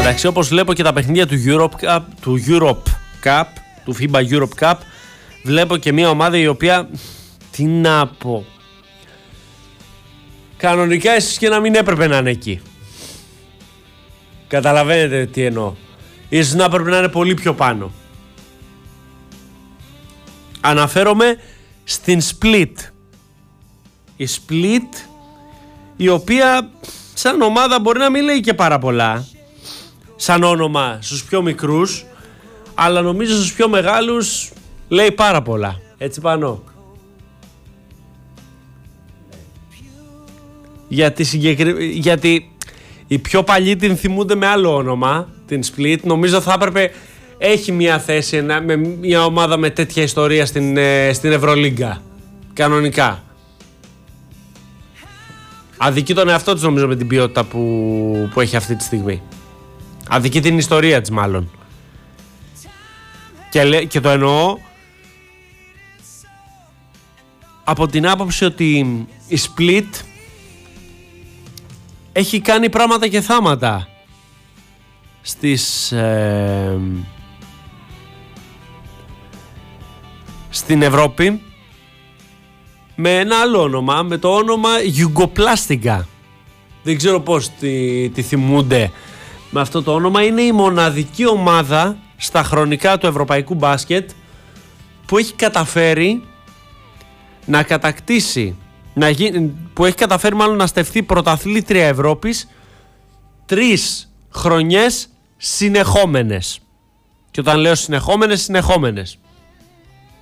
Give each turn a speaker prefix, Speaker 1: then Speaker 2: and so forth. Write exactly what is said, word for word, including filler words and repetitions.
Speaker 1: Εντάξει, όπως βλέπω και τα παιχνίδια του Europe Cup, του Europe Cup, του φίμπα Europe Cup, βλέπω και μια ομάδα η οποία, τι να πω, κανονικά ίσως και να μην έπρεπε να είναι εκεί. Καταλαβαίνετε τι εννοώ. Ίσως να έπρεπε να είναι πολύ πιο πάνω. Αναφέρομαι στην Split. Η Split, η οποία σαν ομάδα μπορεί να μην λέει και πάρα πολλά σαν όνομα στους πιο μικρούς, αλλά νομίζω στους πιο μεγάλους λέει πάρα πολλά. Έτσι πάνω. Γιατί, συγκεκρι... Γιατί οι πιο παλιοί την θυμούνται με άλλο όνομα, την Split. Νομίζω θα έπρεπε, έχει μια θέση με μια ομάδα με τέτοια ιστορία στην, στην Ευρωλίγκα. Κανονικά. Αδικεί τον εαυτό της νομίζω με την ποιότητα που, που έχει αυτή τη στιγμή. Αδικεί την ιστορία της μάλλον. Και, λέ, και το εννοώ από την άποψη ότι η Split έχει κάνει πράγματα και θάματα στις, ε, στην Ευρώπη με ένα άλλο όνομα, με το όνομα Γιουγκοπλάστικα. Δεν ξέρω πώς τη, τη θυμούνται με αυτό το όνομα. Είναι η μοναδική ομάδα στα χρονικά του ευρωπαϊκού μπάσκετ που έχει καταφέρει να κατακτήσει, να γίνει, που έχει καταφέρει μάλλον να στεφθεί πρωταθλήτρια Ευρώπης τρεις χρονιές συνεχόμενες. Και όταν λέω συνεχόμενες, συνεχόμενες.